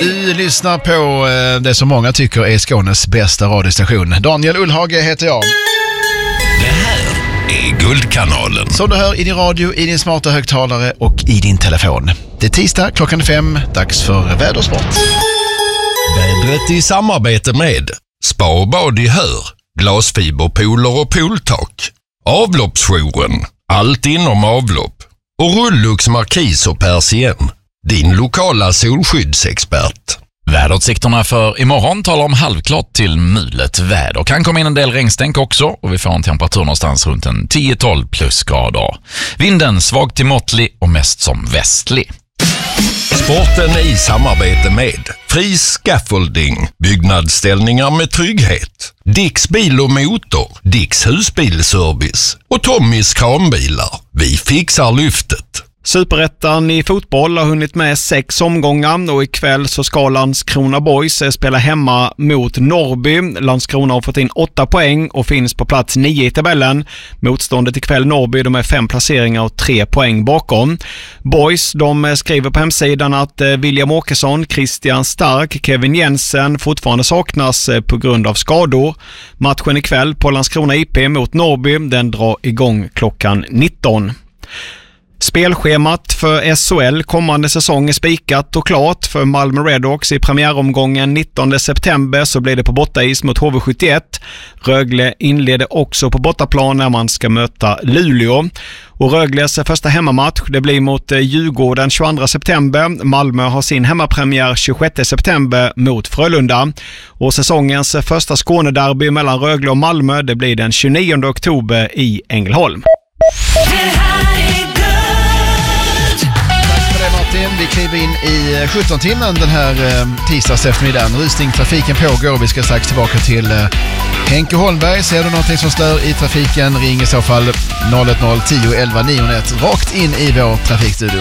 Du lyssnar på det som många tycker är Skånes bästa radiostation. Daniel Ullhage heter jag. Det här är Guldkanalen. Som du hör i din radio, i din smarta högtalare och i din telefon. Det är tisdag klockan 5, dags för vädersport. Vädret i samarbete med Spa och bad i Hör, glasfiberpooler och pooltak, avloppsjouren, allt inom avlopp och Rullux Markis och Persien, din lokala solskyddsexpert. Väderutsikterna för imorgon talar om halvklart till mulet väder. Kan komma in en del regnstänk också och vi får en temperatur någonstans runt en 10-12 plusgrader. Vinden svag till måttlig och mest som västlig. Sporten i samarbete med Fri Scaffolding, byggnadsställningar med trygghet, Dicks bil och motor, Dicks husbilservice och Tommys kranbilar. Vi fixar lyftet. Superettan i fotboll har hunnit med 6 omgångar och ikväll så ska Landskrona Boys spela hemma mot Norrby. Landskrona har fått in 8 poäng och finns på plats 9 i tabellen. Motståndet ikväll Norrby, de är 5 placeringar och 3 poäng bakom. Boys, de skriver på hemsidan att William Åkesson, Christian Stark, Kevin Jensen fortfarande saknas på grund av skador. Matchen ikväll på Landskrona IP mot Norrby, den drar igång klockan 19. Spelschemat för SHL kommande säsong är spikat och klart för Malmö Redhawks. I premiäromgången 19 september så blir det på bortais mot HV71. Rögle inleder också på bortaplan när man ska möta Luleå. Och Rögles första hemmamatch det blir mot Djurgården 22 september. Malmö har sin hemmapremiär 26 september mot Frölunda. Och säsongens första Skånederby mellan Rögle och Malmö det blir den 29 oktober i Ängelholm. Vi kliver in i 17-timmen den här tisdags eftermiddagen. Rusningstrafiken pågår. Vi ska strax tillbaka till Henke Holmberg. Ser du någonting som stör i trafiken, ring i så fall 010 11 901 rakt in i vår trafikstudio.